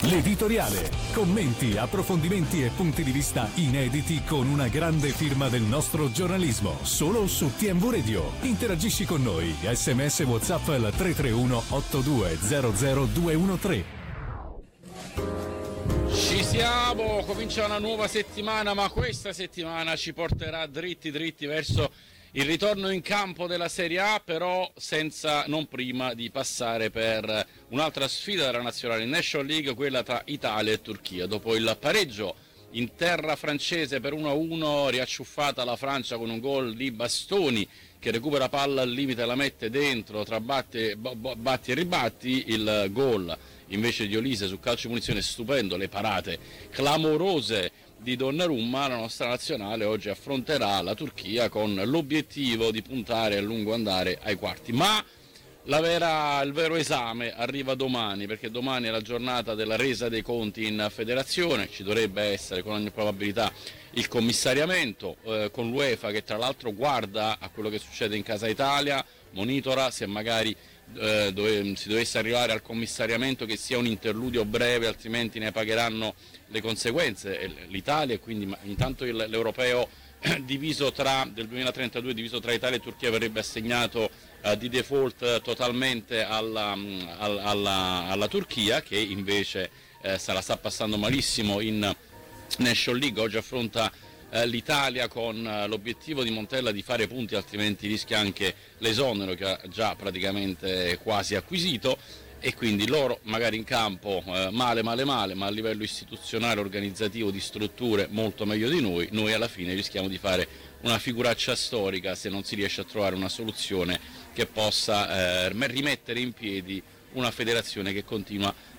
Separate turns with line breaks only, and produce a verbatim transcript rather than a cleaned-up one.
L'editoriale. Commenti, approfondimenti e punti di vista inediti con una grande firma del nostro giornalismo. Solo su T M V Radio. Interagisci con noi. Sms WhatsApp al tre tre uno otto due zero zero due uno tre.
Ci siamo, comincia una nuova settimana, ma questa settimana ci porterà dritti dritti verso il ritorno in campo della Serie A, però senza non prima di passare per un'altra sfida della nazionale National League, quella tra Italia e Turchia. Dopo il pareggio in terra francese per uno a uno, riacciuffata la Francia con un gol di Bastoni che recupera palla al limite e la mette dentro tra batti, batti e ribatti. Il gol invece di Olise su calcio di punizione stupendo, le parate clamorose di Donnarumma. La nostra nazionale oggi affronterà la Turchia con l'obiettivo di puntare a lungo andare ai quarti, ma la vera, il vero esame arriva domani, perché domani è la giornata della resa dei conti in federazione. Ci dovrebbe essere con ogni probabilità il commissariamento eh, con l'UEFA, che tra l'altro guarda a quello che succede in casa Italia, monitora se magari eh, dove, si dovesse arrivare al commissariamento che sia un interludio breve, altrimenti ne pagheranno le conseguenze l'Italia, e quindi intanto il, l'europeo diviso tra, del duemilatrentadue diviso tra Italia e Turchia verrebbe assegnato eh, di default totalmente alla, alla, alla, alla Turchia, che invece eh, se la sta passando malissimo in National League. Oggi affronta eh, l'Italia con eh, l'obiettivo di Montella di fare punti, altrimenti rischia anche l'esonero che ha già praticamente quasi acquisito, e quindi loro magari in campo eh, male male male, ma a livello istituzionale, organizzativo, di strutture molto meglio di noi. Noi alla fine rischiamo di fare una figuraccia storica se non si riesce a trovare una soluzione che possa eh, rimettere in piedi una federazione che continua